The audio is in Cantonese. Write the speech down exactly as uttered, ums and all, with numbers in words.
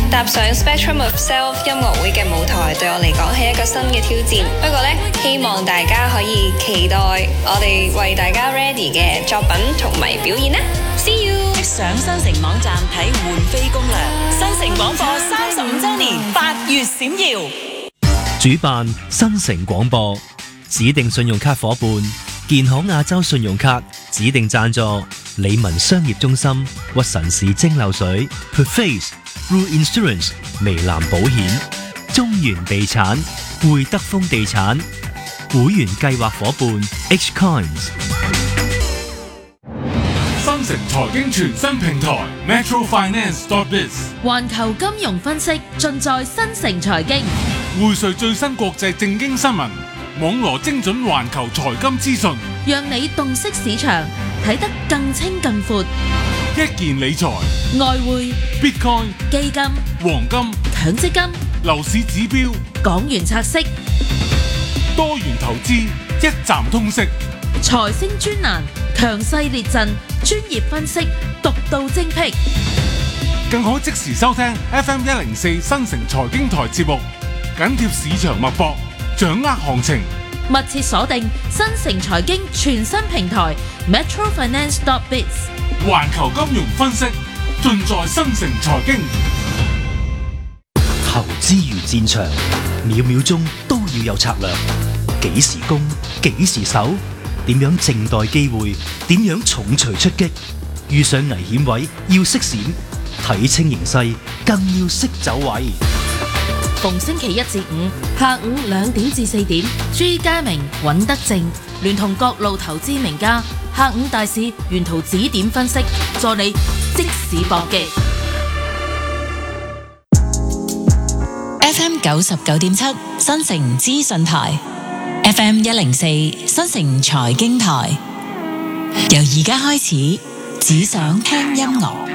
踏上 Spectrum of Self 音樂會嘅舞台，對我嚟講係一個新嘅挑戰。不過呢，希望大家可以期待我哋為大家 ready 嘅作品同埋表演啦。See you！ 上新城網站睇換飛攻略，新城廣播三十五週年八月閃耀。 主辦新城廣播，指定信用卡夥伴建行亞洲信用卡，指定贊助理文商業中心、屈臣氏蒸餾水、Perface、Rue Insurance、微藍保險、中原地產、匯德豐地產，會員計劃夥伴 H Coins。 新城財經全新平台 Metro Finance dot biz， 環球金融分析盡在新城財經， 匯萃最新國際政經新聞，網羅精準環球財金資訊， 讓你洞悉市場，睇得更清更闊。 一件理財、 外匯、 Bitcoin、 基金、 黃金、 強積金、 樓市指標、 港元拆息、 多元投資，一站通識。 財星專欄，強勢列陣，專業分析，獨到精闢， 更可即時收聽 F M 一零四新城財經台節目，緊貼市場脈搏，掌握行情。 密切鎖定新城財經全新平台 Metro Finance dot biz， 環球金融分析盡在新城財經。 投資如戰場，秒秒鐘都要有策略，幾時攻，幾時守，點樣靜待機會，點樣重錘出擊，遇上危險位要識閃，睇清形勢更要識走位。 逢星期一至五下午兩點至四點，朱家明、尹德正聯同各路投資名家，下午大市沿途指點分析，助你即時搏擊。 F M 九十九點七新城資訊台 ，F M 一零四新城財經台，由而家開始，只想聽音樂。